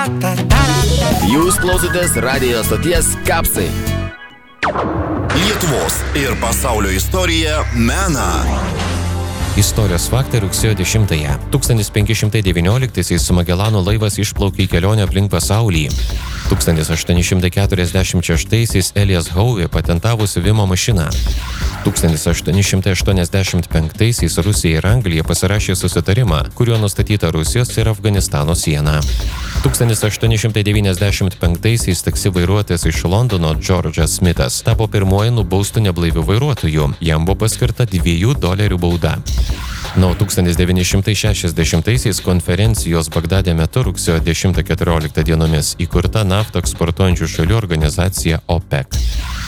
Jūs klausotės radio stoties Kapsai. Lietuvos ir pasaulio istorija mena. Istorijos faktai rugsėjo 10-ąją. 1519-aisiais Magelano laivas išplaukė į kelionę aplink pasaulį. 1846-aisiais Elias Howe patentavo siuvimo mašiną. 1885-aisiais Rusija ir Anglija pasirašė susitarimą, kuriuo nustatyta Rusijos ir Afganistano siena. 1895-aisiais taksi vairuotojas iš Londono Džordžas Smithas tapo pirmuoju nubaustu neblaiviu vairuotoju. Jam buvo paskirta $2 bauda. Nuo 1960-aisiais konferencijos Bagdade metu rugsėjo 10-14 dienomis įkurta naftą eksportuojančių šalių organizacija OPEC.